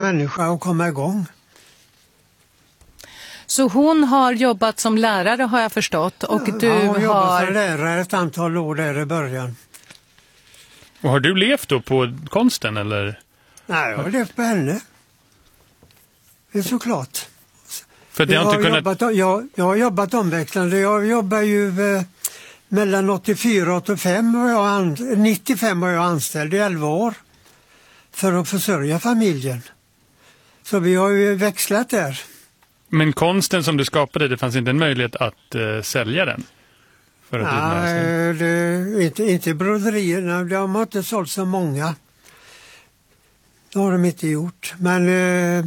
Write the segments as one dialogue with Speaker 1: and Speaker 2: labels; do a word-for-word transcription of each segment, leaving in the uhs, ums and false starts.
Speaker 1: människa att komma igång.
Speaker 2: Så hon har jobbat som lärare har jag förstått och
Speaker 1: ja,
Speaker 2: du
Speaker 1: hon har... jobbat
Speaker 2: har...
Speaker 1: som lärare ett antal år där i början.
Speaker 3: Och har du levt då på konsten eller?
Speaker 1: Nej, jag har levt på henne. Det är såklart.
Speaker 3: För det
Speaker 1: jag,
Speaker 3: har
Speaker 1: har
Speaker 3: inte kunnat...
Speaker 1: jobbat, jag, jag har jobbat omväxlande. Jag jobbar ju eh, mellan åttiofyra och åttiofem och jag an, nittiofem var jag anställd i elva år för att försörja familjen. Så vi har ju växlat där.
Speaker 3: Men konsten som du skapade, det fanns inte en möjlighet att uh, sälja den? För att
Speaker 1: Nej, det, inte, inte broderierna. De har inte sålt så många. Det har de inte gjort. Men eh,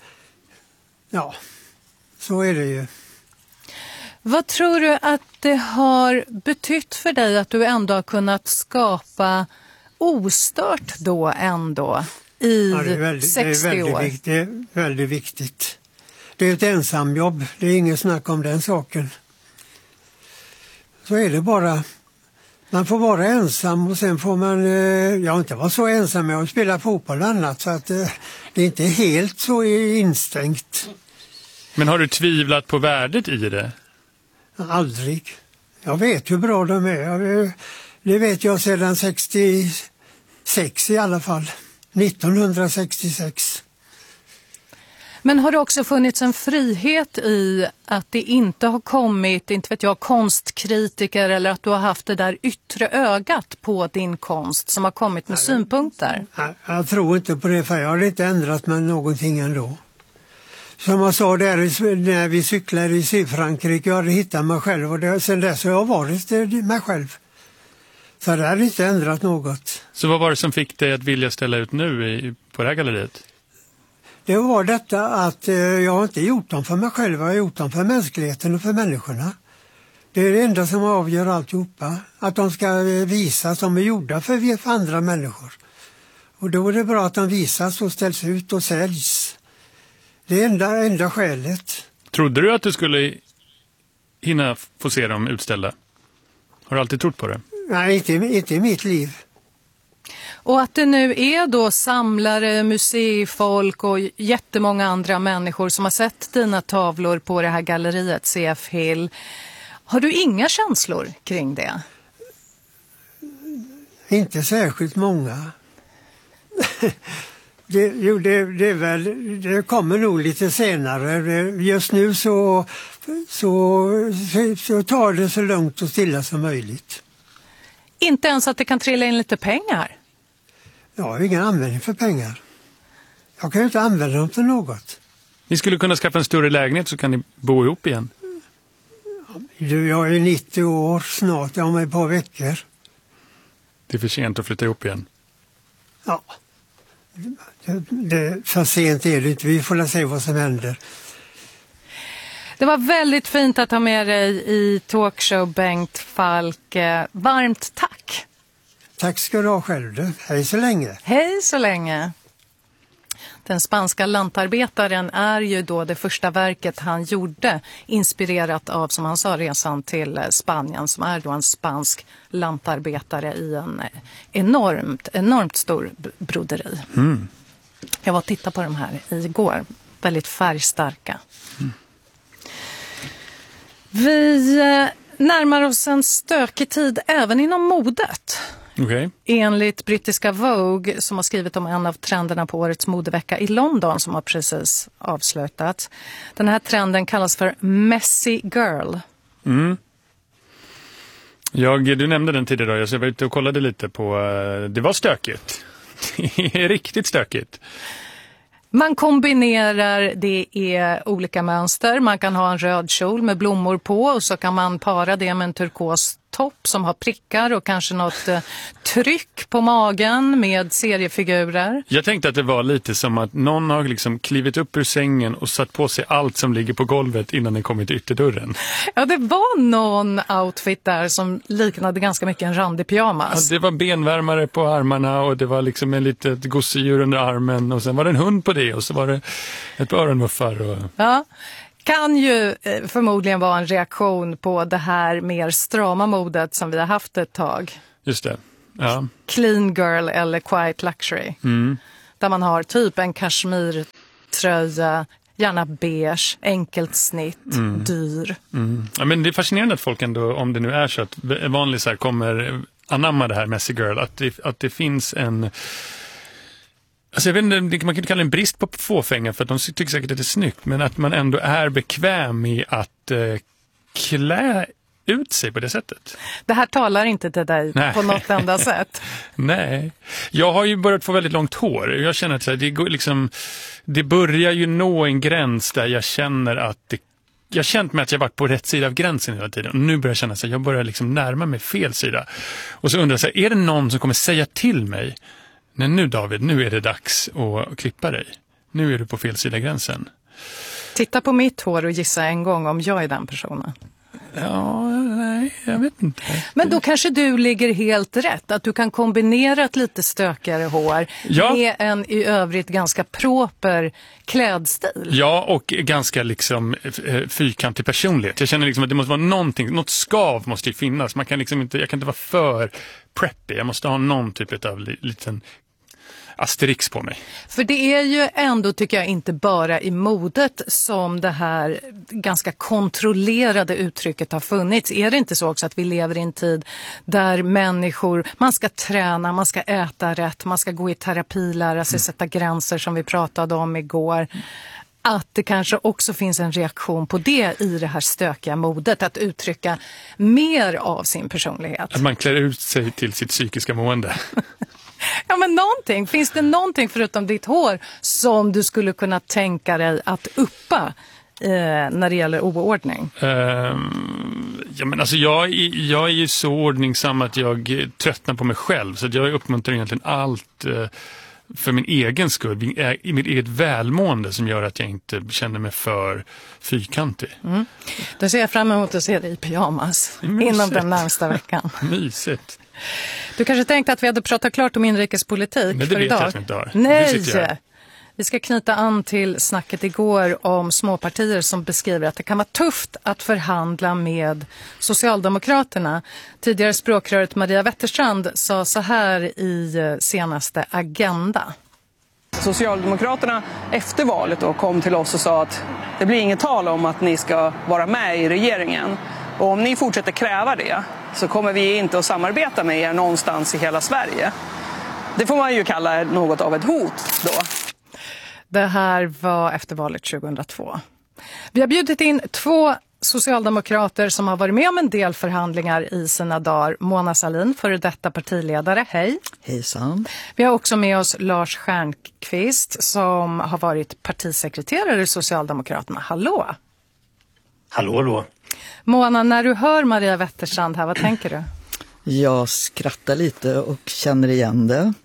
Speaker 1: ja, så är det ju.
Speaker 2: Vad tror du att det har betytt för dig att du ändå har kunnat skapa ostört då ändå i
Speaker 1: ja, det är väldigt,
Speaker 2: sextio
Speaker 1: det är väldigt
Speaker 2: år?
Speaker 1: Vikt, det är väldigt viktigt. Det är ett ensamjobb. Det är ingen snack om den saken. Så är det bara. Man får vara ensam och sen får man, eh, jag inte vara så ensam, jag spelar fotboll och annat så att eh, det är inte helt så instängt.
Speaker 3: Men har du tvivlat på värdet i det?
Speaker 1: Aldrig. Jag vet hur bra de är. Jag, det vet jag sedan sextiosex i alla fall. nittonhundrasextiosex.
Speaker 2: Men har det också funnits en frihet i att det inte har kommit, inte vet jag, konstkritiker eller att du har haft det där yttre ögat på din konst som har kommit med synpunkter?
Speaker 1: Jag, jag tror inte på det för jag har inte ändrat mig någonting ändå. Som jag sa där när vi cyklade i Sydfrankrike, jag hade hittat mig själv och det, sen dess har jag varit mig själv. Så det har inte ändrat något.
Speaker 3: Så vad var det som fick dig att vilja ställa ut nu i, på det här galleriet?
Speaker 1: Det var detta att eh, jag har inte gjort dem för mig själv, jag har gjort dem för mänskligheten och för människorna. Det är det enda som avgör alltihopa. Att de ska visa som är gjorda för, för andra människor. Och då är det bra att de visas och ställs ut och säljs. Det är enda, enda skälet.
Speaker 3: Trodde du att du skulle hinna få se dem utställda? Har du alltid trott på det?
Speaker 1: Nej, inte, inte i mitt liv.
Speaker 2: Och att det nu är då samlare, museifolk och jättemånga andra människor som har sett dina tavlor på det här galleriet C F Hill. Har du inga känslor kring det?
Speaker 1: Inte särskilt många. det, jo, det, det, är väl, det kommer nog lite senare. Just nu så, så, så, så tar det så lugnt och stilla som möjligt.
Speaker 2: Inte ens att det kan trilla in lite pengar?
Speaker 1: Jag har ingen användning för pengar. Jag kan ju inte använda dem till något.
Speaker 3: Ni skulle kunna skaffa en större lägenhet så kan ni bo ihop igen.
Speaker 1: Du, jag är nittio år snart, jag har mig ett par veckor.
Speaker 3: Det är för sent att flytta ihop igen.
Speaker 1: Ja, det, det, för sent är det inte. Vi får se vad som händer.
Speaker 2: Det var väldigt fint att ha med dig i talkshow, Bengt Falk. Varmt tack!
Speaker 1: Tack ska du ha själv du. Hej så länge.
Speaker 2: Hej så länge. Den spanska lantarbetaren är ju då det första verket han gjorde, inspirerat av, som han sa, resan till Spanien, som är då en spansk lantarbetare i en enormt, enormt stor broderi.
Speaker 3: Mm.
Speaker 2: Jag var och tittade på de här igår. Väldigt färgstarka. Mm. Vi närmar oss en stökig tid även inom modet.
Speaker 3: Okay.
Speaker 2: Enligt brittiska Vogue, som har skrivit om en av trenderna på årets modevecka i London som har precis avslutats. Den här trenden kallas för Messy Girl.
Speaker 3: Mm. Jag, du nämnde den tidigare, så jag var ute och kollade lite på, det var stökigt. Det är riktigt stökigt.
Speaker 2: Man kombinerar, det är olika mönster. Man kan ha en röd kjol med blommor på och så kan man para det med en turkos topp som har prickar och kanske något eh, tryck på magen med seriefigurer.
Speaker 3: Jag tänkte att det var lite som att någon har liksom klivit upp ur sängen och satt på sig allt som ligger på golvet innan den kommit till ytterdörren.
Speaker 2: Ja, det var någon outfit där som liknade ganska mycket en randig pyjamas.
Speaker 3: Ja, det var benvärmare på armarna och det var liksom en litet gosedjur under armen och sen var det en hund på det och så var det ett par öronmuffar. Och...
Speaker 2: Ja. Kan ju förmodligen vara en reaktion på det här mer strama modet som vi har haft ett tag.
Speaker 3: Just det, ja.
Speaker 2: Clean girl eller quiet luxury.
Speaker 3: Mm.
Speaker 2: där man har typ en kashmirtröja, gärna beige, enkelt snitt, mm. dyr.
Speaker 3: Mm. Ja, men det är fascinerande att folk ändå, om det nu är så att vanlisar kommer anamma det här messy girl, att det, att det finns en... Alltså jag vet inte, man kan inte kalla det en brist på fåfänga för att de tycker säkert att det är snyggt, men att man ändå är bekväm i att eh, klä ut sig på det sättet.
Speaker 2: Det här talar inte till dig Nej. På något enda sätt.
Speaker 3: Nej. Jag har ju börjat få väldigt långt hår. Jag känner att det, går liksom, det börjar ju nå en gräns där jag känner att det, jag har känt mig att jag varit på rätt sida av gränsen hela tiden. Och nu börjar jag känna att jag börjar liksom närma mig fel sida. Och så undrar jag, så här, är det någon som kommer säga till mig: nej nu David, nu är det dags att klippa dig. Nu är du på fel sida gränsen.
Speaker 2: Titta på mitt hår och gissa en gång om jag är den personen.
Speaker 3: Ja, nej, jag vet inte.
Speaker 2: Men då kanske du ligger helt rätt. Att du kan kombinera ett lite stökigare hår ja. Med en i övrigt ganska proper klädstil.
Speaker 3: Ja, och ganska liksom fyrkantig personlighet. Jag känner liksom att det måste vara någonting, något skav måste ju finnas. Man kan liksom inte, jag kan inte vara för preppy. Jag måste ha någon typ av liten asterix på mig.
Speaker 2: För det är ju ändå, tycker jag, inte bara i modet som det här ganska kontrollerade uttrycket har funnits. Är det inte så också att vi lever i en tid där människor, man ska träna, man ska äta rätt, man ska gå i terapi, lära sig mm. sätta gränser som vi pratade om igår. Att det kanske också finns en reaktion på det i det här stökiga modet, att uttrycka mer av sin personlighet.
Speaker 3: Att man klär ut sig till sitt psykiska mående.
Speaker 2: Ja, men någonting. Finns det någonting förutom ditt hår som du skulle kunna tänka dig att uppa eh, när det gäller oordning?
Speaker 3: Um, ja, men alltså jag, jag är ju så ordningsam att jag tröttnar på mig själv. Så att jag uppmuntrar egentligen allt eh, för min egen skull. I mitt eget välmående som gör att jag inte känner mig för fyrkantig.
Speaker 2: Mm. Då ser jag fram emot att se dig i pyjamas Mysigt. Inom den närmsta veckan.
Speaker 3: Mysigt.
Speaker 2: Du kanske tänkte att vi hade pratat klart om inrikespolitik
Speaker 3: Men det
Speaker 2: för
Speaker 3: vet
Speaker 2: idag.
Speaker 3: Jag att vi inte har.
Speaker 2: Nej, vi ska knyta an till snacket igår om småpartier som beskriver att det kan vara tufft att förhandla med Socialdemokraterna. Tidigare språkröret Maria Wetterstrand sa så här i senaste Agenda.
Speaker 4: Socialdemokraterna efter valet då kom till oss och sa att det blir inget tal om att ni ska vara med i regeringen. Och om ni fortsätter kräva det så kommer vi inte att samarbeta med er någonstans i hela Sverige. Det får man ju kalla något av ett hot då.
Speaker 2: Det här var efter valet tjugohundratvå. Vi har bjudit in två socialdemokrater som har varit med om en del förhandlingar i sina dagar. Mona Sahlin, före detta partiledare. Hej.
Speaker 5: Hejsan.
Speaker 2: Vi har också med oss Lars Stjernkvist som har varit partisekreterare i Socialdemokraterna. Hallå.
Speaker 6: Hallå då.
Speaker 2: Mona, när du hör Maria Wetterstrand här, vad tänker du?
Speaker 5: Jag skrattar lite och känner igen det.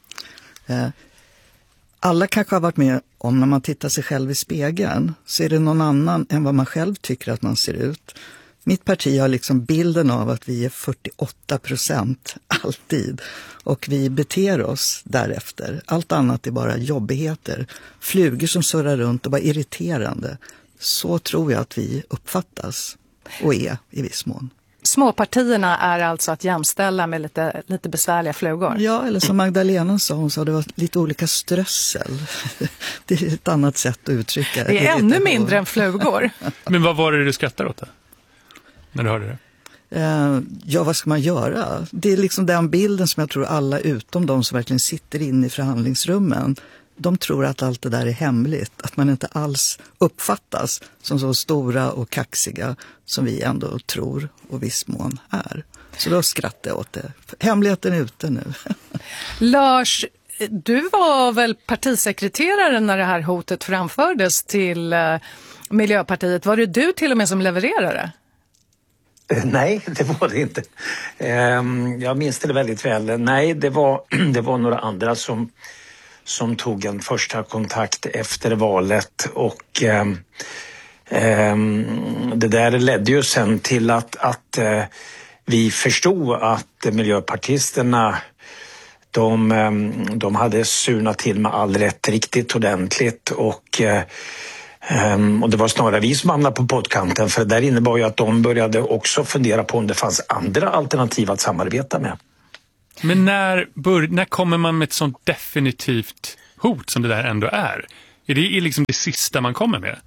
Speaker 5: Alla kanske har varit med om när man tittar sig själv i spegeln så är det någon annan än vad man själv tycker att man ser ut. Mitt parti har liksom bilden av att vi är fyrtioåtta procent alltid och vi beter oss därefter. Allt annat är bara jobbigheter, flugor som surrar runt och bara irriterande. Så tror jag att vi uppfattas och är i viss mån.
Speaker 2: Småpartierna är alltså att jämställa med lite, lite besvärliga flugor?
Speaker 5: Ja, eller som Magdalena sa, hon sa det var lite olika strössel. Det är ett annat sätt att uttrycka det.
Speaker 2: Det är ännu mindre än flugor.
Speaker 3: Men vad var det du skrattade åt det? När du hörde det?
Speaker 5: Uh, ja, vad ska man göra? Det är liksom den bilden som jag tror alla utom de som verkligen sitter inne i förhandlingsrummen, de tror att allt det där är hemligt. Att man inte alls uppfattas som så stora och kaxiga som vi ändå tror och viss mån är. Så då skrattar jag åt det. Hemligheten är ute nu.
Speaker 2: Lars, du var väl partisekreterare när det här hotet framfördes till uh, Miljöpartiet. Var det du till och med som levererade?
Speaker 6: Nej, det var det inte. Jag minns det väldigt väl. Nej, det var, det var några andra som, som tog en första kontakt efter valet och eh, eh, det där ledde ju sen till att, att eh, vi förstod att miljöpartisterna de, de hade surnat till med all rätt riktigt ordentligt och eh, Um, och det var snarare vi som hamnade på poddkanten, för där innebar ju att de började också fundera på om det fanns andra alternativ att samarbeta med.
Speaker 3: Men när, bör, när kommer man med ett sånt definitivt hot som det där ändå är? Är det liksom det sista man kommer med?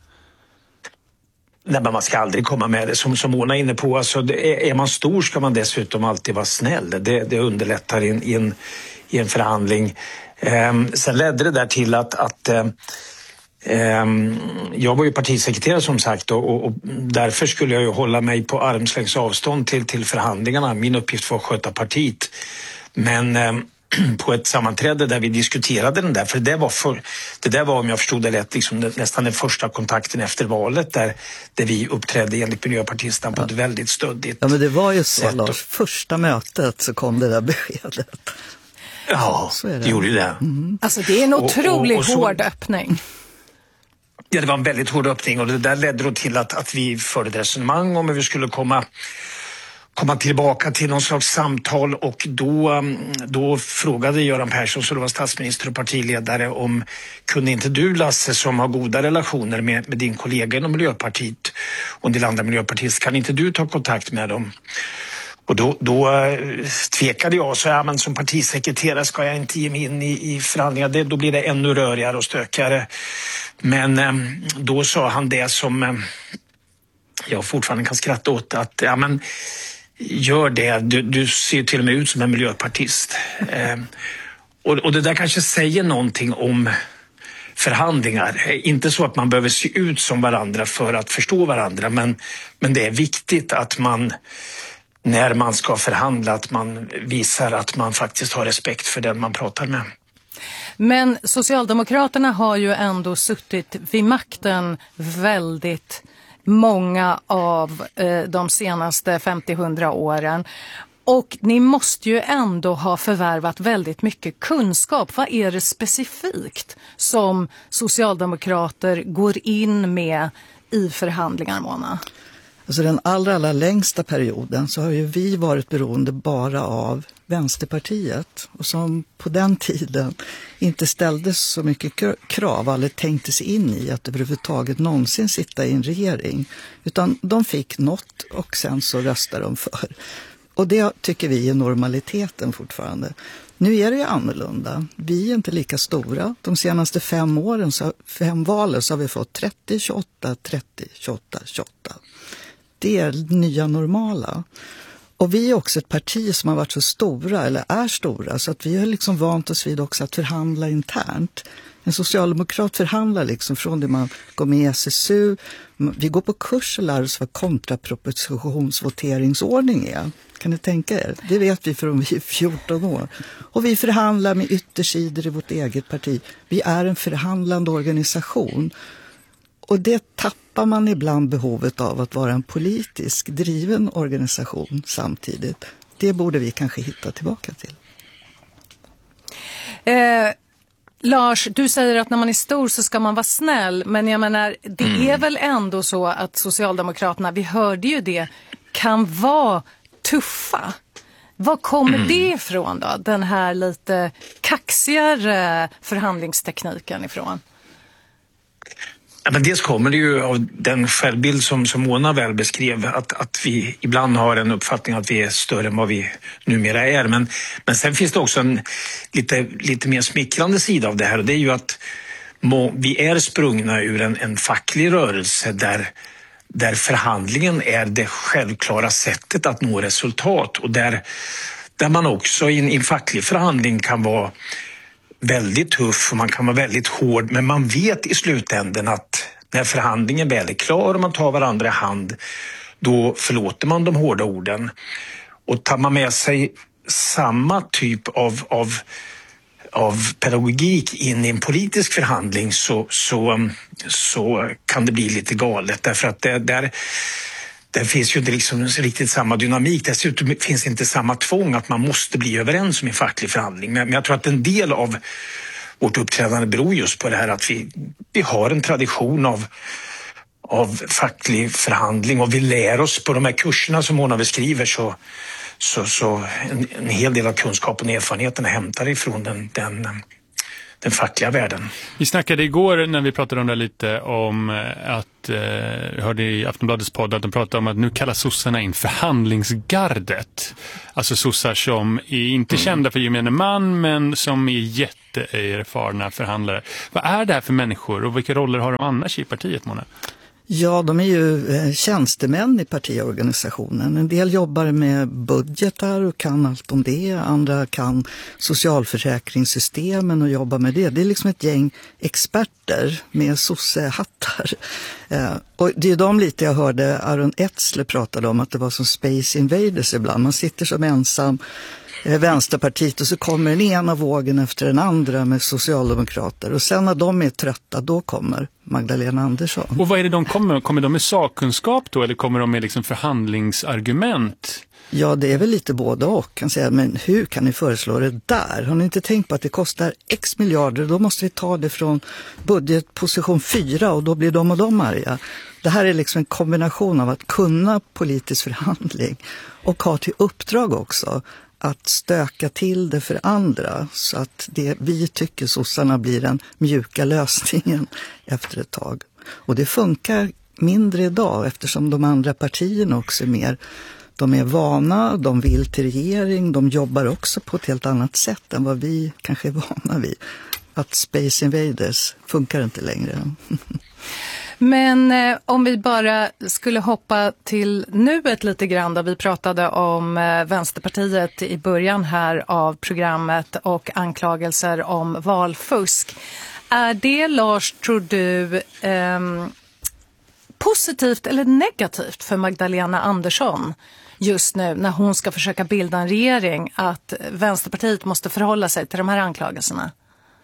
Speaker 6: Nej, men man ska aldrig komma med det. Som, som Mona är inne på, alltså, det, är man stor ska man dessutom alltid vara snäll. Det, det underlättar i en, i en, i en förhandling. Eh, sen ledde det där till att, att eh, eh, jag var ju partisekreterare som sagt och, och, och därför skulle jag ju hålla mig på armslängds avstånd till, till förhandlingarna. Min uppgift var att sköta partiet. Men eh, på ett sammanträde där vi diskuterade den där, för det var, för, det där var om jag förstod det rätt liksom, nästan den första kontakten efter valet där, där vi uppträdde enligt miljöpartisterna på ett väldigt stöddigt
Speaker 5: Ja, men det var ju så,
Speaker 6: sätt.
Speaker 5: Lars, första mötet så kom det där beskedet.
Speaker 6: Ja, så är det. Det gjorde ju det.
Speaker 2: Mm. Alltså det är en otroligt och, och, och hård öppning.
Speaker 6: Ja, det var en väldigt hård öppning och det där ledde då till att, att vi förde ett resonemang om hur vi skulle komma komma tillbaka till någon slags samtal och då, då frågade Göran Persson, så det var statsminister och partiledare, om kunde inte du, Lasse, som har goda relationer med, med din kollega inom Miljöpartiet och en del andra miljöpartister, kan inte du ta kontakt med dem? Och då, då tvekade jag och sa, ja, men som partisekreterare ska jag inte ge mig in i, i förhandlingar, det, då blir det ännu rörigare och stökigare. Men då sa han det som jag fortfarande kan skratta åt, att ja, men gör det, du, du ser till och med ut som en miljöpartist. Eh, och, och det där kanske säger någonting om förhandlingar. Inte så att man behöver se ut som varandra för att förstå varandra, men, men det är viktigt att man, när man ska förhandla, att man visar att man faktiskt har respekt för den man pratar med.
Speaker 2: Men Socialdemokraterna har ju ändå suttit vid makten väldigt många av eh, de senaste femtio till hundra åren. Och ni måste ju ändå ha förvärvat väldigt mycket kunskap. Vad är det specifikt som socialdemokrater går in med i förhandlingar, Mona?
Speaker 5: Alltså den allra, allra längsta perioden så har ju vi varit beroende bara av Vänsterpartiet, och som på den tiden inte ställdes så mycket krav eller tänkte sig in i att överhuvudtaget någonsin sitta i en regering, utan de fick något och sen så röstade de för. Och det tycker vi är normaliteten fortfarande. Nu är det ju annorlunda. Vi är inte lika stora. De senaste fem åren, så, fem valen, så har vi fått trettio, tjugoåtta, trettio, tjugoåtta, tjugoåtta. Det är nya normala. Och vi är också ett parti som har varit så stora, eller är stora, så att vi har liksom vant oss vid också att förhandla internt. En socialdemokrat förhandlar liksom från det man går med i S S U. Vi går på kurs och lär oss vad kontrapropositionsvoteringsordning är. Kan ni tänka er? Det vet vi från vi är fjorton år. Och vi förhandlar med yttersidor i vårt eget parti. Vi är en förhandlande organisation. Och det tappar man ibland behovet av att vara en politisk driven organisation samtidigt. Det borde vi kanske hitta tillbaka till.
Speaker 2: Eh, Lars, du säger att när man är stor så ska man vara snäll. Men jag menar, det mm. är väl ändå så att Socialdemokraterna, vi hörde ju det, kan vara tuffa. Var kommer mm. det ifrån då? Den här lite kaxigare förhandlingstekniken ifrån?
Speaker 6: Ja, men dels kommer det ju av den självbild som, som Mona väl beskrev, att, att vi ibland har en uppfattning att vi är större än vad vi numera är. Men, men sen finns det också en lite, lite mer smickrande sida av det här, och det är ju att må, vi är sprungna ur en, en facklig rörelse där, där förhandlingen är det självklara sättet att nå resultat, och där, där man också i en, i en facklig förhandling kan vara väldigt tuff och man kan vara väldigt hård, men man vet i slutändan att när förhandlingen väl är klar och man tar varandra i hand, då förlåter man de hårda orden. Och tar man med sig samma typ av, av, av pedagogik in i en politisk förhandling, så, så, så kan det bli lite galet, därför att det, där Det finns ju inte liksom riktigt samma dynamik. Dessutom finns inte samma tvång att man måste bli överens om en facklig förhandling. Men jag tror att en del av vårt uppträdande beror just på det här att vi, vi har en tradition av, av facklig förhandling, och vi lär oss på de här kurserna som Mona beskriver, så, så, så en, en hel del av kunskapen och erfarenheten hämtar ifrån den, den, den fackliga världen.
Speaker 3: Vi snackade igår när vi pratade om det lite om att, eh, jag hörde i Aftonbladets podd att de pratade om att nu kallar sossarna in förhandlingsgardet. Alltså sossar som är inte mm. kända för gemene man men som är jätteerfarna förhandlare. Vad är det här för människor och vilka roller har de annars i partiet, Mona?
Speaker 5: Ja, de är ju tjänstemän i partiorganisationen. En del jobbar med budgetar och kan allt om det. Andra kan socialförsäkringssystemen och jobbar med det. Det är liksom ett gäng experter med sossehattar. Och det är de lite jag hörde Aron Etzler pratade om, att det var som Space Invaders ibland. Man sitter som ensam Vänsterpartiet och så kommer den ena vågen efter den andra med socialdemokrater. Och sen när de är trötta, då kommer Magdalena Andersson.
Speaker 3: Och vad är det de kommer med? Kommer de med sakkunskap då eller kommer de med liksom förhandlingsargument?
Speaker 5: Ja, det är väl lite både och. Kan säga, men hur kan ni föreslå det där? Har ni inte tänkt på att det kostar x miljarder? Då måste vi ta det från budgetposition fyra och då blir de och de arga. Det här är liksom en kombination av att kunna politisk förhandling och ha till uppdrag också att stöka till det för andra så att det vi tycker sossarna blir den mjuka lösningen efter ett tag. Och det funkar mindre idag eftersom de andra partierna också är mer, de är vana, de vill till regering, de jobbar också på ett helt annat sätt än vad vi kanske är vana vid. Att Space Invaders funkar inte längre.
Speaker 2: Men eh, om vi bara skulle hoppa till nuet lite grann där vi pratade om eh, Vänsterpartiet i början här av programmet och anklagelser om valfusk. Är det, Lars, tror du eh, positivt eller negativt för Magdalena Andersson just nu när hon ska försöka bilda en regering att Vänsterpartiet måste förhålla sig till de här anklagelserna?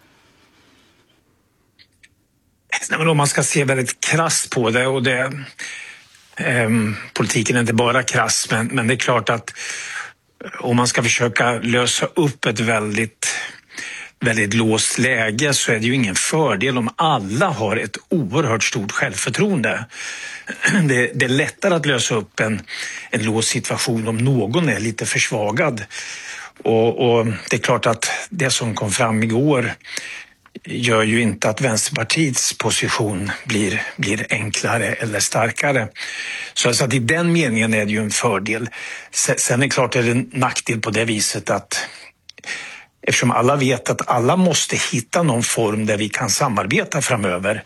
Speaker 6: Nej, men om man ska se väldigt krass på det och det eh, politiken är inte bara krass men, men det är klart att om man ska försöka lösa upp ett väldigt väldigt låst läge så är det ju ingen fördel om alla har ett oerhört stort självförtroende. Det, det är lättare att lösa upp en, en låst situation om någon är lite försvagad och, och det är klart att det som kom fram igår gör ju inte att Vänsterpartiets position blir, blir enklare eller starkare. Så, så att i den meningen är det ju en fördel. Sen är det klart att det är en nackdel på det viset att eftersom alla vet att alla måste hitta någon form där vi kan samarbeta framöver,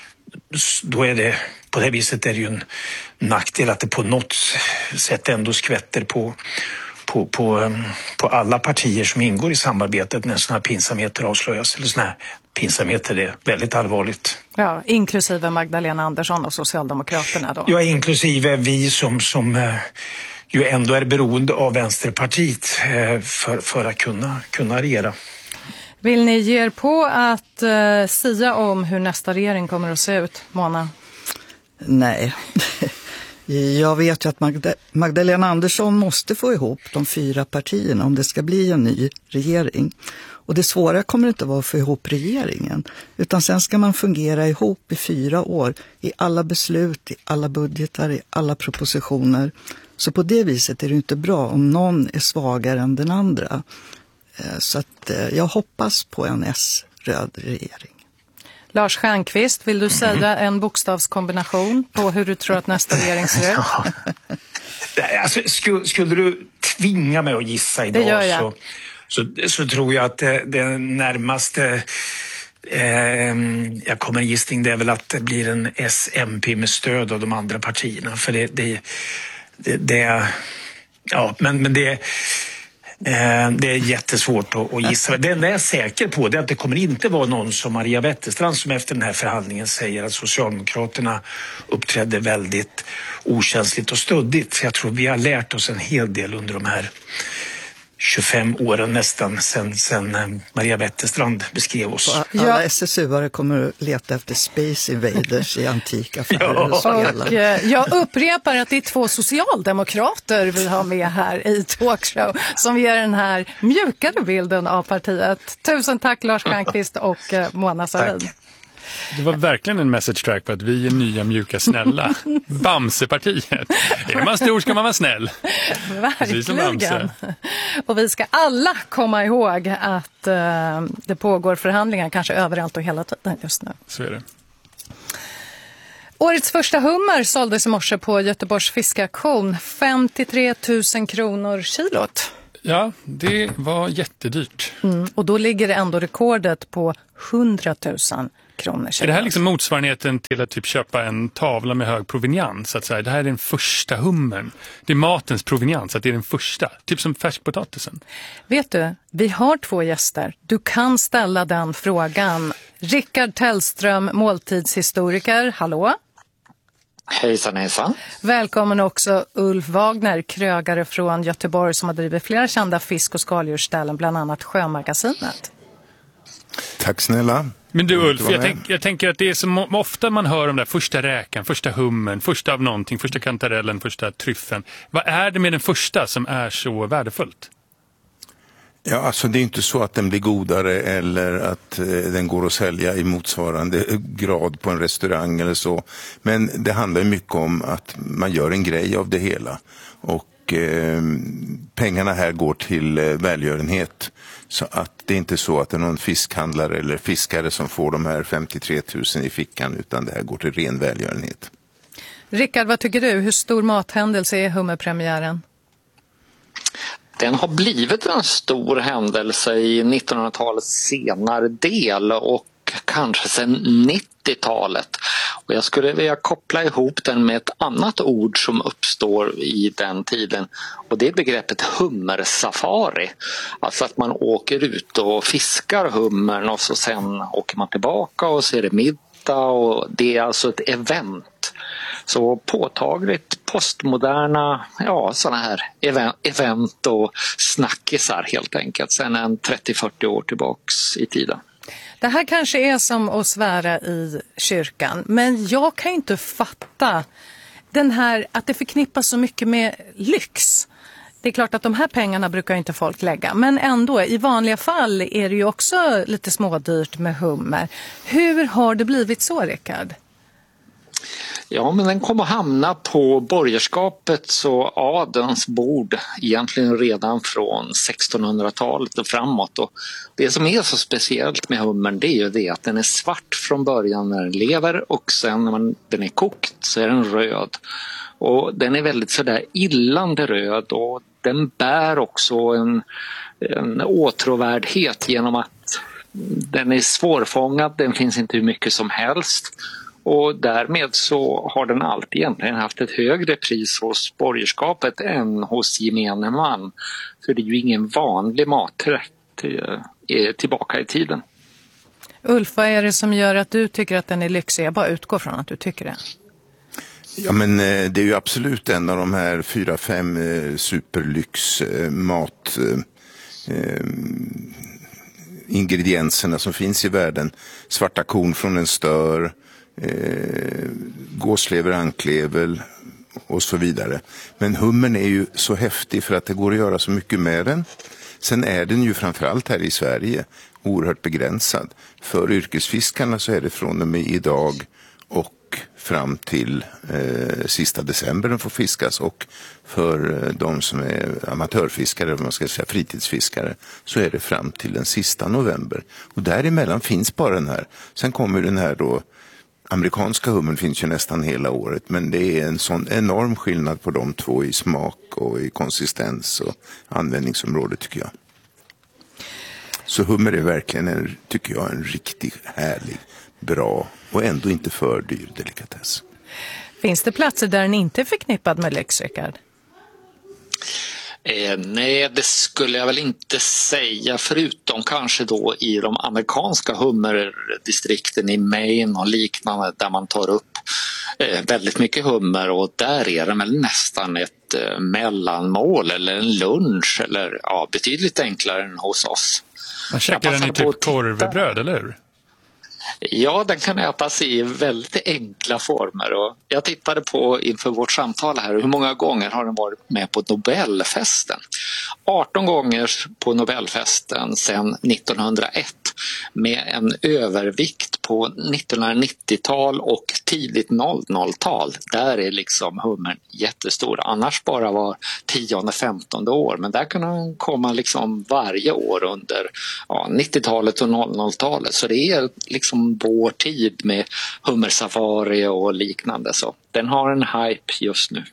Speaker 6: då är det på det viset är det ju en nackdel att det på något sätt ändå skvätter på På, på, på alla partier som ingår i samarbetet när sådana här pinsamheter avslöjas. Eller sådana här pinsamheter, det är väldigt allvarligt.
Speaker 2: Ja, inklusive Magdalena Andersson och Socialdemokraterna då?
Speaker 6: Ja, inklusive vi som, som eh, ju ändå är beroende av Vänsterpartiet eh, för, för att kunna, kunna regera.
Speaker 2: Vill ni ge er på att eh, sia om hur nästa regering kommer att se ut, Mona?
Speaker 5: Nej. Jag vet ju att Magda- Magdalena Andersson måste få ihop de fyra partierna om det ska bli en ny regering. Och det svåra kommer inte vara att få ihop regeringen, utan sen ska man fungera ihop i fyra år i alla beslut, i alla budgetar, i alla propositioner. Så på det viset är det inte bra om någon är svagare än den andra. Så att jag hoppas på en S-röd regering.
Speaker 2: Lars Stjernkvist, vill du säga en bokstavskombination på hur du tror att nästa regering ser ut?
Speaker 6: Ja. Alltså, skulle, skulle du tvinga mig att gissa idag
Speaker 2: det gör jag.
Speaker 6: Så, så, så tror jag att det, det närmaste eh, jag kommer gissning det är väl att det blir en S M P med stöd av de andra partierna. För det, det, det, det ja, men, men det Det är jättesvårt att gissa. Det enda jag är säker på är att det kommer inte vara någon som Maria Wetterstrand som efter den här förhandlingen säger att Socialdemokraterna uppträdde väldigt okänsligt och stöddigt. Jag tror vi har lärt oss en hel del under de här tjugofem åren nästan sen, sen Maria Wetterstrand beskrev oss.
Speaker 5: Alla ja. S S U-are kommer att leta efter Space Invaders i antika affärer.
Speaker 6: Ja.
Speaker 2: Och, jag upprepar att det är två socialdemokrater vi har med här i Talkshow som ger den här mjukare bilden av partiet. Tusen tack Lars Stjernkvist och Mona Sahlin.
Speaker 3: Det var verkligen en message track på att vi är nya, mjuka, snälla. Bamsepartiet. Är man stor ska man vara snäll.
Speaker 2: Verkligen. Och vi ska alla komma ihåg att uh, det pågår förhandlingar kanske överallt och hela tiden just nu.
Speaker 3: Så är det.
Speaker 2: Årets första hummer såldes i morse på Göteborgs fiskauktion. femtiotre tusen kronor kilot.
Speaker 3: Ja, det var jättedyrt.
Speaker 2: Mm, och då ligger det ändå rekordet på hundra tusen kronor kilot.
Speaker 3: Är det här liksom motsvarigheten till att typ köpa en tavla med hög provenians? Att säga, det här är den första hummern. Det är matens provenians, att det är den första. Typ som färskpotatisen.
Speaker 2: Vet du, vi har två gäster. Du kan ställa den frågan. Rickard Tellström, måltidshistoriker. Hallå?
Speaker 7: Hejsan, hejsan.
Speaker 2: Välkommen också Ulf Wagner, krögare från Göteborg som har drivit flera kända fisk- och skaldjursställen, bland annat Sjömagasinet.
Speaker 8: Tack snälla.
Speaker 3: Men du Ulf, jag, tänk, jag tänker att det är så ofta man hör om det här första räkan, första hummen, första av någonting, första kantarellen, första tryffen. Vad är det med den första som är så värdefullt?
Speaker 8: Ja, alltså det är inte så att den blir godare eller att eh, den går att sälja i motsvarande grad på en restaurang eller så. Men det handlar mycket om att man gör en grej av det hela. Och eh, pengarna här går till eh, välgörenhet. Så att det är inte så att det är någon fiskhandlare eller fiskare som får de här femtiotre tusen i fickan, utan det här går till ren välgörenhet.
Speaker 2: Rickard, vad tycker du? Hur stor mathändelse är hummerpremiären?
Speaker 7: Den har blivit en stor händelse i nittonhundratalets senare del och kanske sedan nittiotalet. Och jag skulle vilja koppla ihop den med ett annat ord som uppstår i den tiden, och det är begreppet hummersafari. Alltså att man åker ut och fiskar hummern och så sen åker man tillbaka och så är det middag, och det är alltså ett event. Så påtagligt postmoderna, ja, sådana här event och snackisar helt enkelt sedan en trettio till fyrtio år tillbaks i tiden.
Speaker 2: Det här kanske är som att svära i kyrkan, men jag kan inte fatta den här, att det förknippas så mycket med lyx. Det är klart att de här pengarna brukar inte folk lägga, men ändå i vanliga fall är det ju också lite smådyrt med hummer. Hur har det blivit så, Rickard?
Speaker 7: Ja, men den kommer hamna på borgerskapets och adelns bord egentligen redan från sextonhundratalet och framåt. Och det som är så speciellt med hummern, det är ju det att den är svart från början när den lever, och sen när man, den är kokt så är den röd. Och den är väldigt sådär illande röd, och den bär också en, en åtråvärdhet genom att den är svårfångad, den finns inte hur mycket som helst. Och därmed så har den alltid egentligen haft ett högre pris hos borgerskapet än hos gemene man. Så det är ju ingen vanlig maträtt till, tillbaka i tiden.
Speaker 2: Ulf, vad är det som gör att du tycker att den är lyxig? Jag bara utgår från att du tycker det.
Speaker 8: Ja, men det är ju absolut en av de här fyra, fem superlyx mat eh, ingredienserna som finns i världen. Svarta korn från en stör, Eh, gåslever, anklevel och så vidare. Men hummern är ju så häftig för att det går att göra så mycket med den. Sen är den ju framförallt här i Sverige oerhört begränsad. För yrkesfiskarna så är det från och med idag och fram till eh, sista december den får fiskas, och för eh, de som är amatörfiskare, man ska säga fritidsfiskare, så är det fram till den sista november. Och däremellan finns bara den här. Sen kommer den här då, amerikanska hummen finns ju nästan hela året, men det är en sån enorm skillnad på de två i smak och i konsistens och användningsområde, tycker jag. Så hummer är verkligen en, tycker jag, en riktigt härlig, bra och ändå inte för dyr delikatess.
Speaker 2: Finns det platser där den inte är förknippad med lyx, Rickard?
Speaker 7: Eh, nej, det skulle jag väl inte säga, förutom kanske då i de amerikanska hummerdistrikten i Maine och liknande, där man tar upp eh, väldigt mycket hummer, och där är det väl nästan ett eh, mellanmål eller en lunch, eller ja, betydligt enklare än hos oss.
Speaker 3: Man käkar den i typ korvbröd, eller hur?
Speaker 7: Ja, den kan ätas i väldigt enkla former. Och jag tittade på inför vårt samtal här hur många gånger har den varit med på Nobelfesten. arton gånger på Nobelfesten sedan nittonhundraett med en övervikt på nittonhundranittiotal och tidigt noll noll-tal. Där är liksom hummern jättestor. Annars bara var tionde femtonde år. Men där kan den komma liksom varje år under ja, nittiotalet och noll noll-talet. Så det är liksom vår tid med hummersafari och liknande. Så den har en hype just nu.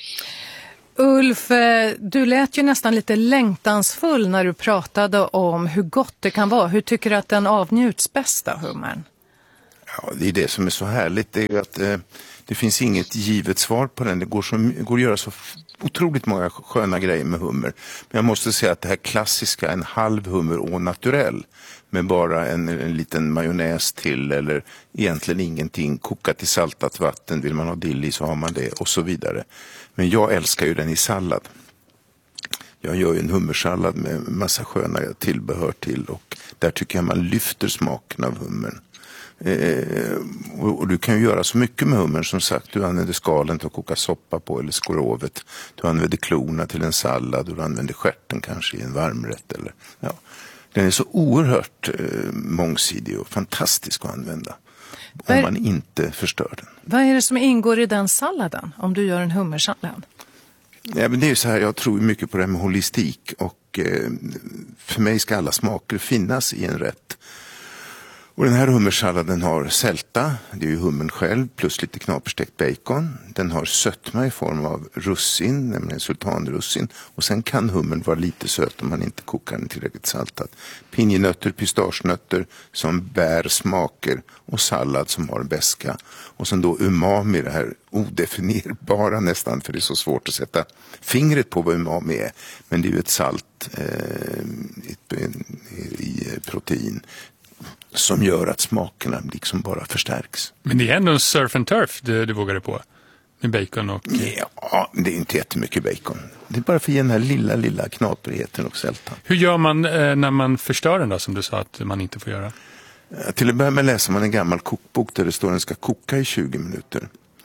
Speaker 2: Ulf, du lät ju nästan lite längtansfull när du pratade om hur gott det kan vara. Hur tycker du att den avnjuts bäst av hummern?
Speaker 8: Ja, det är det som är så härligt. Det är ju att eh, det finns inget givet svar på den. Det går, så, går att göra så otroligt många sköna grejer med hummer. Men jag måste säga att det här klassiska, en halv hummer au naturel med bara en, en liten majonnäs till eller egentligen ingenting, kokat i saltat vatten, vill man ha dill i så har man det och så vidare. Men jag älskar ju den i sallad. Jag gör ju en hummersallad med massa sköna tillbehör till och där tycker jag man lyfter smaken av hummern. Eh, och, och du kan ju göra så mycket med hummern, som sagt. Du använder skalen till att koka soppa på eller skorovet. Du använder klorna till en sallad och du använder stjärten kanske i en varmrätt. Eller, ja. Den är så oerhört eh, mångsidig och fantastisk att använda om är, man inte förstör den.
Speaker 2: Vad är det som ingår i den salladen om du gör en hummersallad?
Speaker 8: Ja, men det är ju så här, jag tror mycket på det här med holistik och eh, för mig ska alla smaker finnas i en rätt. Och den här hummersalladen har sälta, det är ju hummen själv, plus lite knaperstekt bacon. Den har sötma i form av russin, nämligen sultanrussin. Och sen kan hummen vara lite söt om man inte kokar den tillräckligt saltat. Pinjenötter, pistagenötter som bär smaker och sallad som har en beska. Och sen då umami, det här odefinierbara nästan, för det är så svårt att sätta fingret på vad umami är. Men det är ju ett salt eh, i protein som gör att smakerna liksom bara förstärks.
Speaker 3: Men det är ändå en surf and turf du, du vågade på med bacon och...
Speaker 8: Ja, det är inte jättemycket bacon. Det är bara för att ge den här lilla, lilla knaprigheten och sältan.
Speaker 3: Hur gör man eh, när man förstör den då, som du sa att man inte får göra?
Speaker 8: Till att börja med läser man en gammal kokbok där det står att den ska koka i tjugo minuter.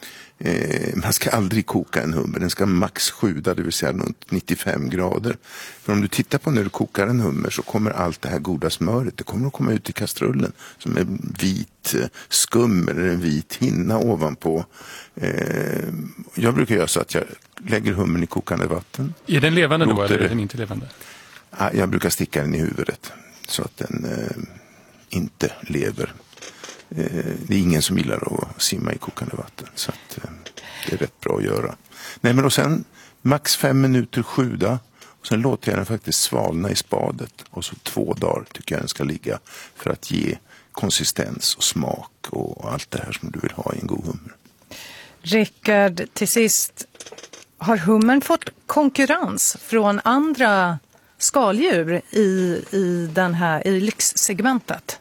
Speaker 8: Eh, man ska aldrig koka en hummer, den ska max sjuda, det vill säga nittiofem grader. För om du tittar på när du kokar en hummer så kommer allt det här goda smöret, det kommer att komma ut i kastrullen som en vit skum eller en vit hinna ovanpå. Eh, jag brukar göra så att jag lägger hummern i kokande vatten.
Speaker 3: Är den levande då eller är
Speaker 8: det...
Speaker 3: den inte levande?
Speaker 8: Ja, jag brukar sticka den i huvudet så att den eh, inte lever. Det är ingen som gillar att simma i kokande vatten, så att det är rätt bra att göra. Nej, men och sen max fem minuter sjuda och sen låter jag den faktiskt svalna i spadet och så två dagar tycker jag den ska ligga för att ge konsistens och smak och allt det här som du vill ha i en god hummer.
Speaker 2: Rickard, till sist, har hummern fått konkurrens från andra skaldjur i, i, den här, i lyxsegmentet?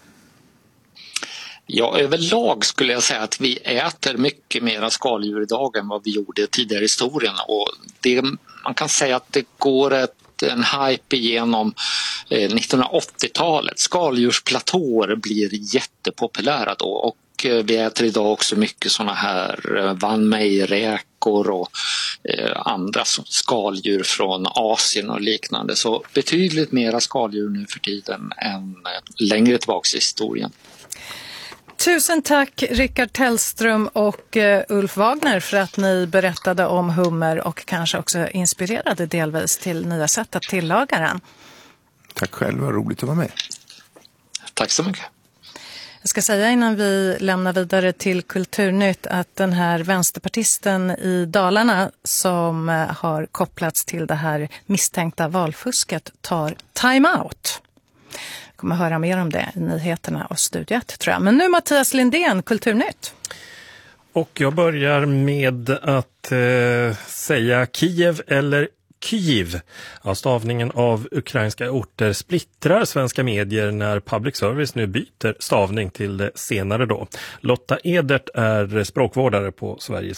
Speaker 7: Ja, överlag skulle jag säga att vi äter mycket mer skaldjur idag än vad vi gjorde tidigare i historien. Och det, man kan säga att det går ett, en hype igenom eh, nittonhundraåttiotalet. Skaldjursplatåer blir jättepopulära då och eh, vi äter idag också mycket såna här eh, Van Mey-räkor och eh, andra skaldjur från Asien och liknande. Så betydligt mera skaldjur nu för tiden än eh, längre tillbaka i historien.
Speaker 2: Tusen tack Rickard Tellström och uh, Ulf Wagner för att ni berättade om hummer och kanske också inspirerade delvis till nya sätt att tillaga den.
Speaker 8: Tack själv, vad roligt att vara med.
Speaker 7: Tack så mycket.
Speaker 2: Jag ska säga innan vi lämnar vidare till Kulturnytt att den här vänsterpartisten i Dalarna som har kopplats till det här misstänkta valfusket tar time out. Vi kommer höra mer om det i nyheterna och studiet tror jag. Men nu Mattias Lindén, Kulturnytt.
Speaker 9: Och jag börjar med att eh, säga Kiev eller Kyiv. Ja, stavningen av ukrainska orter splittrar svenska medier när public service nu byter stavning till det senare då. Lotta Edert är språkvårdare på Sveriges Radio.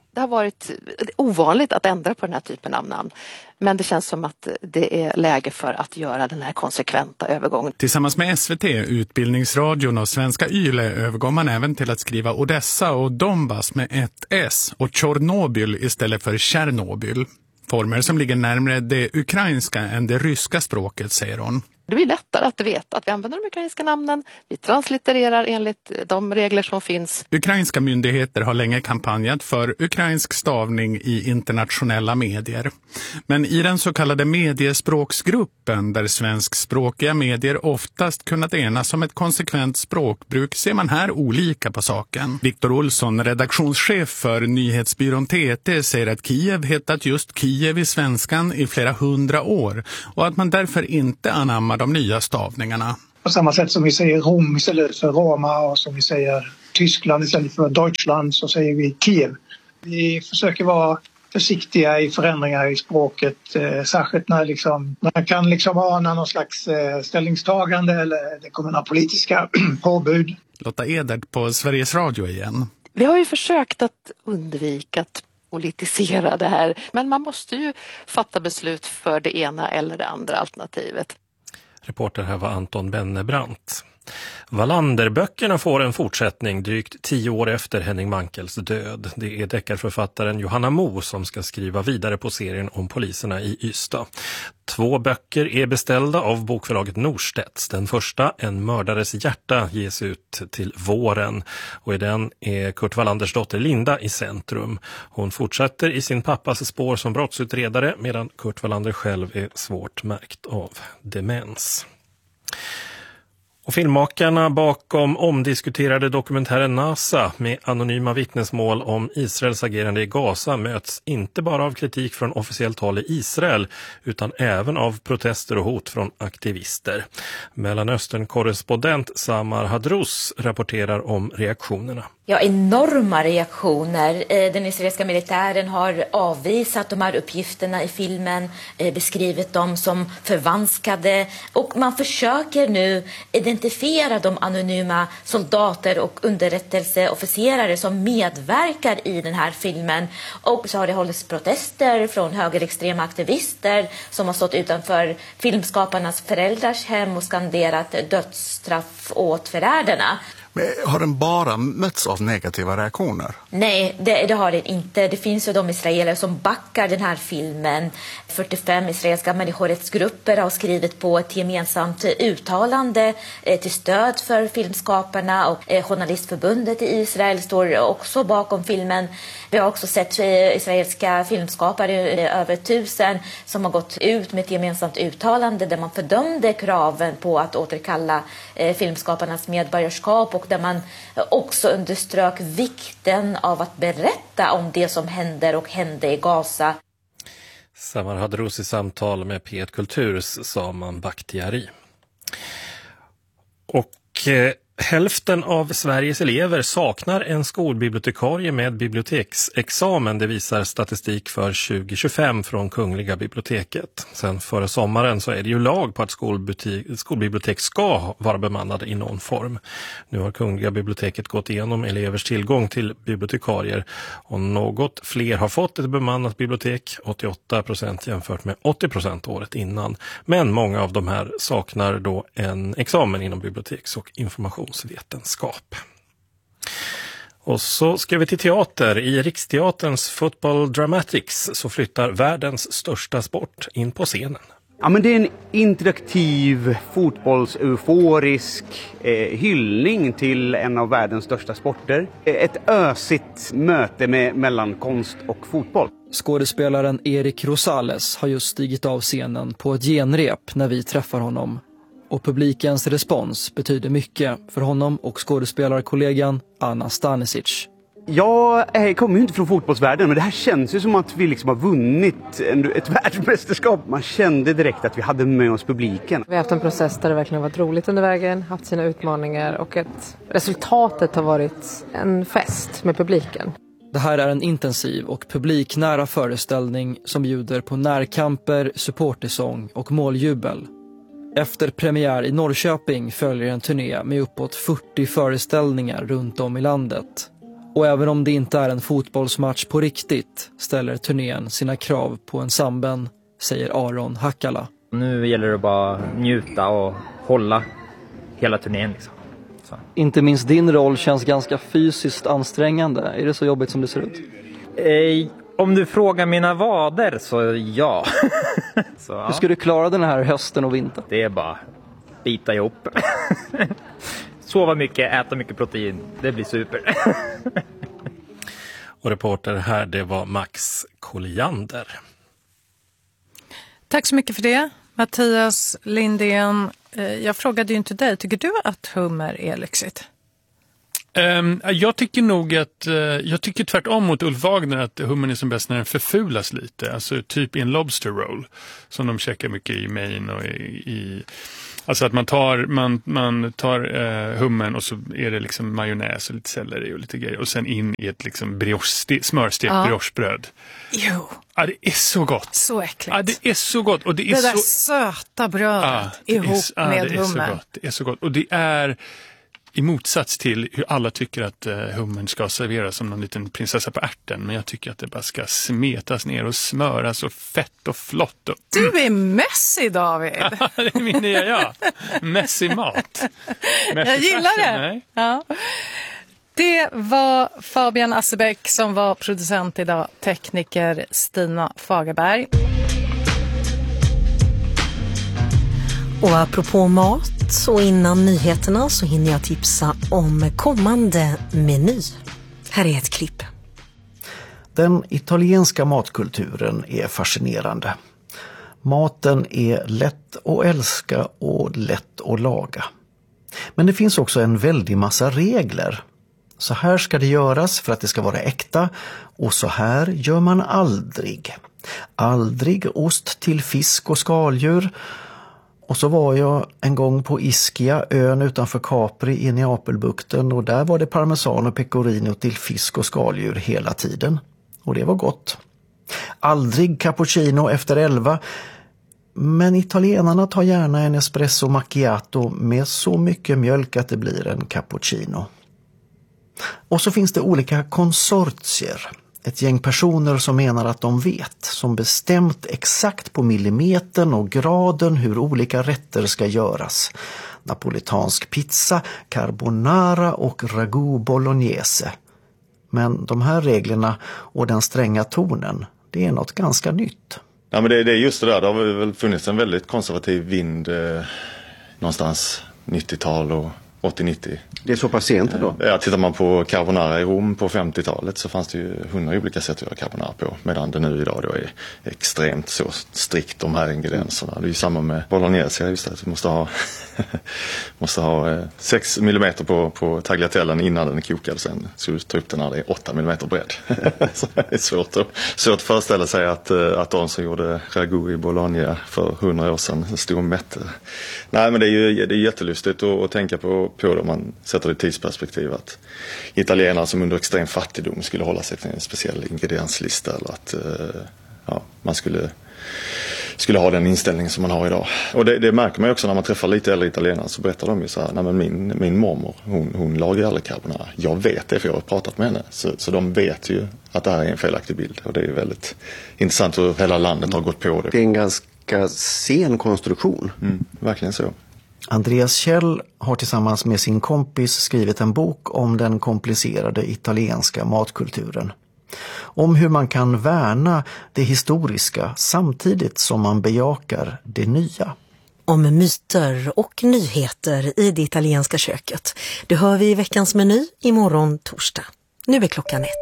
Speaker 10: Det har varit ovanligt att ändra på den här typen av namn. Men det känns som att det är läge för att göra den här konsekventa övergången.
Speaker 3: Tillsammans med S V T, Utbildningsradion och Svenska Yle övergår man även till att skriva Odessa och Donbass med ett S och Tjernobyl istället för Tjernobyl. Former som ligger närmare det ukrainska än det ryska språket, säger hon.
Speaker 10: Det blir lättare att veta att vi använder de ukrainska namnen. Vi translittererar enligt de regler som finns.
Speaker 3: Ukrainska myndigheter har länge kampanjat för ukrainsk stavning i internationella medier. Men i den så kallade mediespråksgruppen, där svenskspråkiga medier oftast kunnat enas om ett konsekvent språkbruk, ser man här olika på saken. Viktor Olsson, redaktionschef för nyhetsbyrån T T, säger att Kiev hetat just Kiev i svenskan i flera hundra år och att man därför inte anammar de nya stavningarna.
Speaker 11: På samma sätt som vi säger Rom istället för Roma och som vi säger Tyskland istället för Deutschland, så säger vi Kiev. Vi försöker vara försiktiga i förändringar i språket, eh, särskilt när liksom, man kan liksom ana någon slags eh, ställningstagande eller det kommer några politiska påbud.
Speaker 3: Lotta Edert på Sveriges Radio igen.
Speaker 10: Vi har ju försökt att undvika att politisera det här, men man måste ju fatta beslut för det ena eller det andra alternativet.
Speaker 9: Reporter här var Anton Bennebrant. Wallander-böckerna får en fortsättning drygt tio år efter Henning Mankels död. Det är deckarförfattaren Johanna Mo som ska skriva vidare på serien om poliserna i Ystad. Två böcker är beställda av bokförlaget Norstedts. Den första, En mördares hjärta, ges ut till våren. Och i den är Kurt Wallanders dotter Linda i centrum. Hon fortsätter i sin pappas spår som brottsutredare medan Kurt Wallander själv är svårt märkt av demens. Och filmmakarna bakom omdiskuterade dokumentären NASA med anonyma vittnesmål om Israels agerande i Gaza möts inte bara av kritik från officiellt håll i Israel utan även av protester och hot från aktivister. Mellanöstern-korrespondent Samar Hadrous rapporterar om reaktionerna.
Speaker 12: Ja, enorma reaktioner. Den israeliska militären har avvisat de här uppgifterna i filmen, beskrivit dem som förvanskade och man försöker nu identifiera de anonyma soldater och underrättelseofficerare som medverkar i den här filmen. Och så har det hållits protester från högerextrema aktivister som har stått utanför filmskaparnas föräldrars hem och skanderat dödsstraff åt förrädarna.
Speaker 13: Men har den bara mötts av negativa reaktioner?
Speaker 12: Nej, det, det har den inte. Det finns ju de israeler som backar den här filmen. fyrtiofem israeliska människorättsgrupper har skrivit på ett gemensamt uttalande eh, till stöd för filmskaparna och eh, journalistförbundet i Israel står också bakom filmen. Vi har också sett eh, israeliska filmskapare, eh, över tusen, som har gått ut med ett gemensamt uttalande där man fördömde kraven på att återkalla eh, filmskaparnas medborgarskap och där man också underströk vikten av att berätta om det som händer och hände i Gaza.
Speaker 9: Samar Hadrous i samtal med P ett Kulturs Saman Bakhtiari. Och eh, hälften av Sveriges elever saknar en skolbibliotekarie med biblioteksexamen. Det visar statistik för tjugo tjugofem från Kungliga biblioteket. Sen före sommaren så är det ju lag på att skolbibliotek ska vara bemannade i någon form. Nu har Kungliga biblioteket gått igenom elevers tillgång till bibliotekarier och något fler har fått ett bemannat bibliotek, åttioåtta procent jämfört med åttio procent året innan. Men många av de här saknar då en examen inom biblioteks- och informationsvetenskap. Och så ska vi till teater. I Riksteaterns Football Dramatics så flyttar världens största sport in på scenen.
Speaker 14: Ja, men det är en interaktiv, fotbollseuforisk eh, hyllning till en av världens största sporter. Ett ösigt möte med, mellan konst och fotboll.
Speaker 15: Skådespelaren Erik Rosales har just stigit av scenen på ett genrep när vi träffar honom. Och publikens respons betyder mycket för honom och skådespelarkollegan Anna Stanisic.
Speaker 14: Jag kommer ju inte från fotbollsvärlden, men det här känns ju som att vi liksom har vunnit ett världsmästerskap. Man kände direkt att vi hade med oss publiken.
Speaker 16: Vi har haft en process där det verkligen varit roligt under vägen, haft sina utmaningar och att resultatet har varit en fest med publiken.
Speaker 15: Det här är en intensiv och publiknära föreställning som bjuder på närkamper, supportersång och måljubel. Efter premiär i Norrköping följer en turné med uppåt fyrtio föreställningar runt om i landet. Och även om det inte är en fotbollsmatch på riktigt ställer turnén sina krav på ensemblen, säger Aron Hakkala.
Speaker 17: Nu gäller det bara njuta och hålla hela turnén liksom. Så.
Speaker 15: Inte minst din roll känns ganska fysiskt ansträngande. Är det så jobbigt som det ser ut?
Speaker 17: Eh, om du frågar mina vader så ja. så, ja.
Speaker 15: Hur ska du klara den här hösten och vintern?
Speaker 17: Det är bara bita ihop. Sova mycket, äta mycket protein. Det blir super.
Speaker 9: Och reporter här, det var Max Colliander.
Speaker 2: Tack så mycket för det, Mattias Lindén. Jag frågade ju inte dig, tycker du att hummer är lyxigt?
Speaker 3: Um, jag tycker nog att, uh, jag tycker tvärtom mot Ulf Wagner att hummern är som bäst när den förfulas lite. Alltså typ i en lobster roll som de käkar mycket i Maine och i... i alltså att man tar, man, man tar uh, hummen och så är det liksom majonnäs och lite selleri och lite grejer. Och sen in i ett liksom brioche, smörstekt ja. briochebröd.
Speaker 2: Jo.
Speaker 3: Ja, det är så gott.
Speaker 2: Så äckligt.
Speaker 3: Ja, det är så gott. Och det är
Speaker 2: det där
Speaker 3: så...
Speaker 2: söta brödet ja, ihop är, ja, med
Speaker 3: det
Speaker 2: hummer.
Speaker 3: Är så gott. Det är så gott. Och det är... I motsats till hur alla tycker att uh, hummern ska serveras som någon liten prinsessa på ärten. Men jag tycker att det bara ska smetas ner och smöras och fett och flott. Och...
Speaker 2: Du är mässig, David.
Speaker 3: Det är min nya jag. Mässig mat. Mässig
Speaker 2: jag gillar
Speaker 3: fashion,
Speaker 2: det.
Speaker 3: Nej.
Speaker 2: Ja. Det var Fabian Assebeck som var producent idag. Tekniker Stina Fagerberg.
Speaker 18: Och apropå mat, så innan nyheterna så hinner jag tipsa om kommande meny. Här är ett klipp.
Speaker 19: Den italienska matkulturen är fascinerande. Maten är lätt att älska och lätt att laga. Men det finns också en väldig massa regler. Så här ska det göras för att det ska vara äkta och så här gör man aldrig. Aldrig ost till fisk och skaldjur. Och så var jag en gång på Ischia, ön utanför Capri i Neapelbukten, och där var det parmesan och pecorino till fisk och skaldjur hela tiden. Och det var gott. Aldrig cappuccino efter elva, men italienarna tar gärna en espresso macchiato med så mycket mjölk att det blir en cappuccino. Och så finns det olika konsortier. Ett gäng personer som menar att de vet, som bestämt exakt på millimetern och graden hur olika rätter ska göras. Napolitansk pizza, carbonara och ragu bolognese. Men de här reglerna och den stränga tonen, det är något ganska nytt.
Speaker 20: Ja, men det, det är just det där, det har väl funnits en väldigt konservativ vind eh, någonstans nittiotal och åttio nittio.
Speaker 14: Det är så pass sent då?
Speaker 20: Ja, tittar man på carbonara i Rom på femtiotalet så fanns det ju hundra olika sätt att göra carbonara på. Medan det nu idag då är extremt så strikt de här ingredienserna. Det är ju samma med bolognese, just det. Du måste ha, måste ha eh, sex millimeter på, på tagliatellen innan den är kokad. Sen så du tar upp den när det är åtta millimeter bredd. Så det är svårt att, svårt att föreställa sig att, att de som gjorde ragu i Bologna för hundra år sedan stod och mätte. Nej, men det är ju det är jättelustigt att, att tänka på på det om man sätter det i tidsperspektiv att italienare som under extrem fattigdom skulle hålla sig till en speciell ingredienslista eller att ja, man skulle, skulle ha den inställningen som man har idag. Och det, det märker man ju också när man träffar lite äldre italienare, så berättar de ju så här, nej men min, min mormor, hon, hon lagar aldrig carbonara. Jag vet det för jag har pratat med henne. Så, så de vet ju att det här är en felaktig bild, och det är ju väldigt intressant hur hela landet har gått på det.
Speaker 14: Det är en ganska sen konstruktion.
Speaker 20: Mm, verkligen så.
Speaker 19: Andreas Kjell har tillsammans med sin kompis skrivit en bok om den komplicerade italienska matkulturen. Om hur man kan värna det historiska samtidigt som man bejakar det nya.
Speaker 18: Om myter och nyheter i det italienska köket. Det hör vi i veckans meny imorgon torsdag. Nu är klockan ett.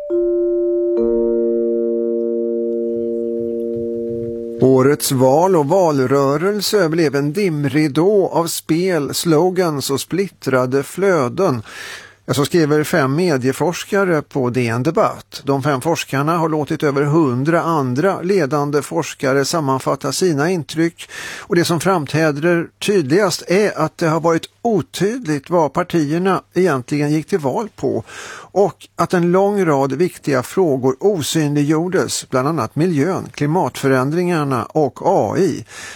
Speaker 21: Årets val och valrörelse blev en dimridå av spel, slogans och splittrade flöden. Så skriver fem medieforskare på D N Debatt. De fem forskarna har låtit över hundra andra ledande forskare sammanfatta sina intryck. Och det som framträder tydligast är att det har varit otydligt vad partierna egentligen gick till val på. Och att en lång rad viktiga frågor osynliggjordes, bland annat miljön, klimatförändringarna och A I.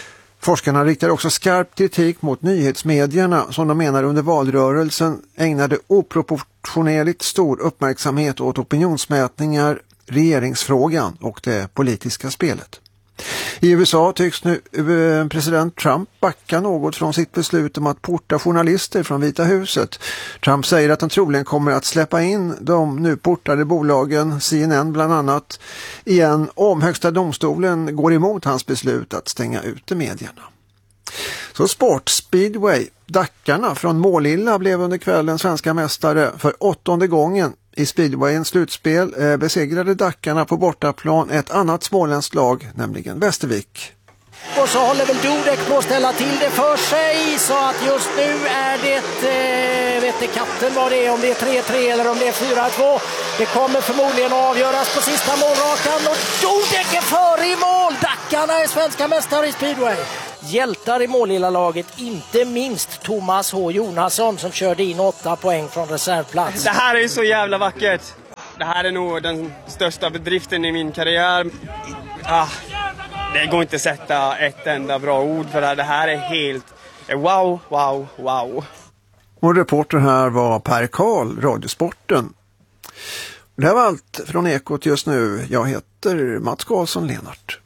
Speaker 21: Forskarna riktar också skarp kritik mot nyhetsmedierna som de menar under valrörelsen ägnade oproportionerligt stor uppmärksamhet åt opinionsmätningar, regeringsfrågan och det politiska spelet. I U S A tycks nu president Trump backa något från sitt beslut om att porta journalister från Vita huset. Trump säger att han troligen kommer att släppa in de nu portade bolagen, C N N bland annat, igen om högsta domstolen går emot hans beslut att stänga ute medierna. Så sport, speedway, Dackarna från Målilla blev under kvällen svenska mästare för åttonde gången. I speedwayens slutspel eh, besegrade Dackarna på bortaplan ett annat småländskt lag, nämligen Västervik.
Speaker 1: Och så håller väl Dudek på att ställa till det för sig, så att just nu är det, eh, vet inte katten vad det är, om det är tre tre eller om det är fyra två. Det kommer förmodligen att avgöras på sista målrakan och Dudek är före i mål. Dackarna är svenska mästare i speedway. Hjältar i Målilla-laget, inte minst Thomas H. Jonasson som körde in åtta poäng från reservplats.
Speaker 22: Det här är ju så jävla vackert. Det här är nog den största bedriften i min karriär. Ah, det går inte att sätta ett enda bra ord för det här. Det här är helt wow, wow, wow.
Speaker 21: Och reporter här var Per Karl, Radiosporten. Det här var allt från Ekot just nu. Jag heter Mats Karlsson-Lenart.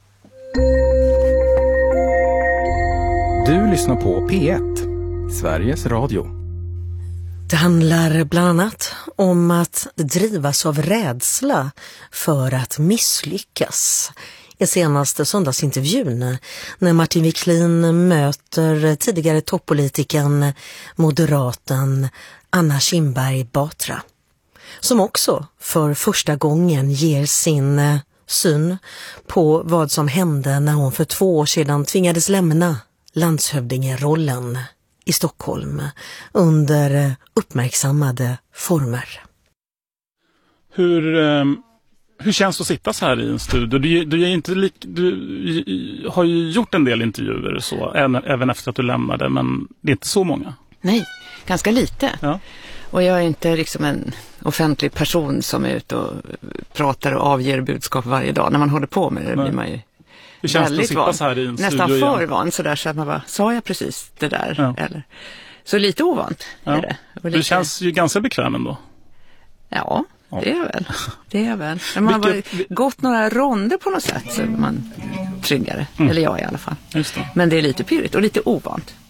Speaker 23: Du lyssnar på P ett, Sveriges Radio.
Speaker 18: Det handlar bland annat om att drivas av rädsla för att misslyckas. I senaste söndagsintervjun när Martin Wiklin möter tidigare toppolitiken moderaten Anna Kinberg Batra, som också för första gången ger sin syn på vad som hände när hon för två år sedan tvingades lämna landshövdingerollen i Stockholm under uppmärksammade former.
Speaker 3: Hur, hur känns det att sitta så här i en studio? Du, du, är inte lik, du har ju gjort en del intervjuer så, även efter att du lämnade, men det är inte så många.
Speaker 24: Nej, ganska lite.
Speaker 3: Ja.
Speaker 24: Och jag är inte liksom en offentlig person som är ute och pratar och avger budskap varje dag. När man håller på med det
Speaker 3: Nej.
Speaker 24: blir man ju
Speaker 3: Hur känns det att sitta
Speaker 24: van.
Speaker 3: så här i en
Speaker 24: Nästan
Speaker 3: studio
Speaker 24: för
Speaker 3: igen?
Speaker 24: van sådär så att man bara, sa jag precis det där?
Speaker 3: Ja.
Speaker 24: Eller? Så lite ovant
Speaker 3: Ja.
Speaker 24: är det. Och lite...
Speaker 3: Du känns ju ganska bekväm ändå.
Speaker 24: Ja,
Speaker 3: Ja.
Speaker 24: det är väl. Det är väl. Men man har
Speaker 3: Vilket...
Speaker 24: bara gått några ronder på något sätt så är man tryggare.
Speaker 3: Mm.
Speaker 24: Eller jag i alla fall.
Speaker 3: Just det.
Speaker 24: Men det är lite pirrigt och lite ovant.